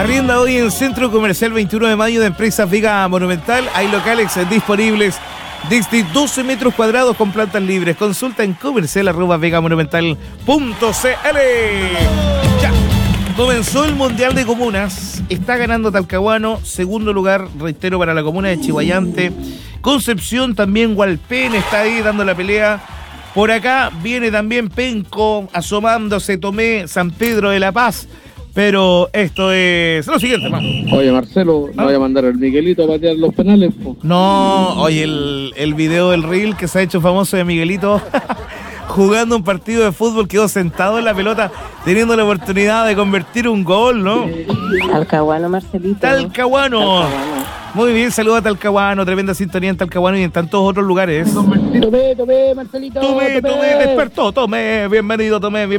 Arrienda hoy en Centro Comercial 21 de Mayo de Empresas Vega Monumental. Hay locales disponibles desde 12 metros cuadrados con plantas libres. Consulta en comercial@vegamonumental.cl. Ya. Comenzó el Mundial de Comunas. Está ganando Talcahuano. Segundo lugar, reitero, para la comuna de Chiguayante. Concepción también. Hualpén está ahí dando la pelea. Por acá viene también Penco asomándose. Tomé, San Pedro de la Paz. Pero esto es lo siguiente, vamos. Oye, Marcelo, ¿no voy a mandar al Miguelito a patear los penales, po? No, oye, el video del reel que se ha hecho famoso de Miguelito jugando un partido de fútbol, quedó sentado en la pelota teniendo la oportunidad de convertir un gol, ¿no? Talcahuano, Marcelito. Talcahuano. Muy bien, saludos a Talcahuano, tremenda sintonía en Talcahuano y en tantos otros lugares. Tomé, Marcelito. Tomé, despertó, Tomé, bienvenido,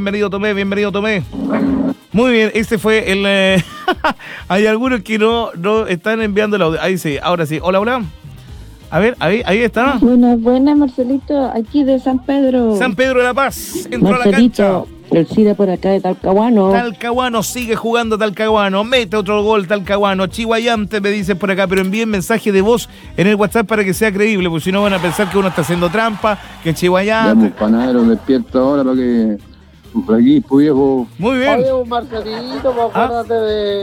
Tomé. Muy bien, ese fue el... hay algunos que no están enviando el audio. Ahí sí, ahora sí. Hola. A ver, ahí está. Buenas, Marcelito. Aquí de San Pedro. San Pedro de la Paz. Entró Marcelito, a la cancha. el Cira por acá de Talcahuano. Talcahuano sigue jugando Talcahuano. Mete otro gol Talcahuano. Chiguayante me dicen por acá, pero envíen mensaje de voz en el WhatsApp para que sea creíble, porque si no van a pensar que uno está haciendo trampa, que Chiguayante. Ya, panadero, despierta ahora para que... Por aquí, pues viejo. Muy bien. Oye, Marcelito, pues acuérdate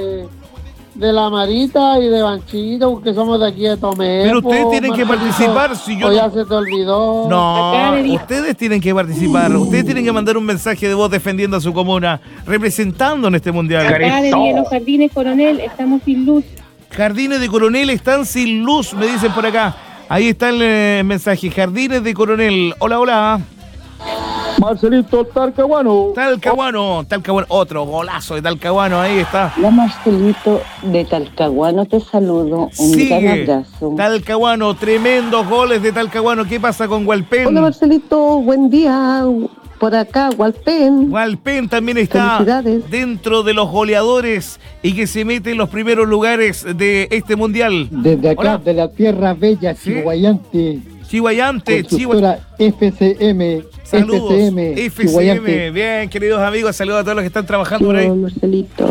de la Marita y de Banchito, que somos de aquí de Tomé. Pero ustedes tienen que Marcelito, participar. Si yo o ya se te olvidó. No, ustedes tienen que participar. Ustedes tienen que mandar un mensaje de voz defendiendo a su comuna, representando en este mundial. Acá de los Jardines Coronel estamos sin luz. Jardines de Coronel están sin luz, me dicen por acá. Ahí está el mensaje. Jardines de Coronel. Hola. Marcelito, Talcahuano. Talcahuano. Otro golazo de Talcahuano. Ahí está. Hola, Marcelito de Talcahuano, te saludo. Un gran abrazo. Talcahuano, tremendos goles de Talcahuano. ¿Qué pasa con Hualpén? Hola, Marcelito, buen día. Por acá, Hualpén. Hualpén también está dentro de los goleadores y que se mete en los primeros lugares de este mundial. Desde acá, Hola. de la tierra bella, ¿Sí? Chiguayante, Constructora FCM. Saludos, FCM. Chiguayante. Bien, queridos amigos, saludos a todos los que están trabajando por ahí. Hola, Marcelito.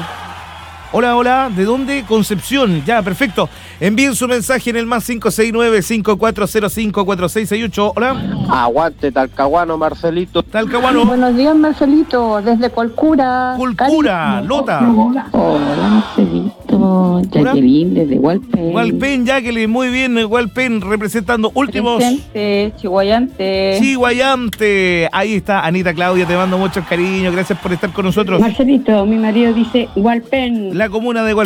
Hola, ¿de dónde? Concepción, ya, perfecto. Envíen su mensaje en el más 569-5405-4668. Hola. Aguante, Talcahuano, Marcelito. Talcahuano. Buenos días, Marcelito, desde Colcura. Cultura, Lota. Hola, Marcelito, Jacqueline, desde Hualpén. Hualpén, Jacqueline, muy bien, Hualpén, representando últimos. Presente, Chiguayante. Chiguayante. Ahí está, Anita Claudia, te mando muchos cariños, gracias por estar con nosotros. Marcelito, mi marido dice Hualpén. La comuna de Hualpén.